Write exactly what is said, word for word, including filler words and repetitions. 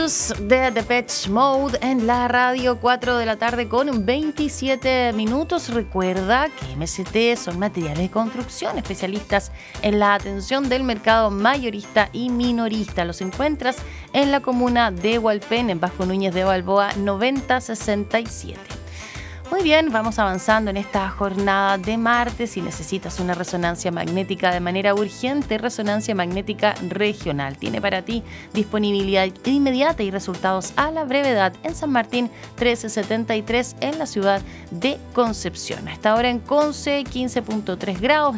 Dangerous de Depeche Mode en la radio, cuatro de la tarde con veintisiete minutos. Recuerda que M S T son materiales de construcción, especialistas en la atención del mercado mayorista y minorista. Los encuentras en la comuna de Hualpén, en Vasco Núñez de Balboa noventa sesenta y siete. Muy bien, vamos avanzando en esta jornada de martes. Si necesitas una resonancia magnética de manera urgente, Resonancia Magnética Regional tiene para ti disponibilidad inmediata y resultados a la brevedad en San Martín trece setenta y tres en la ciudad de Concepción. A esta hora en Conce, quince punto tres grados.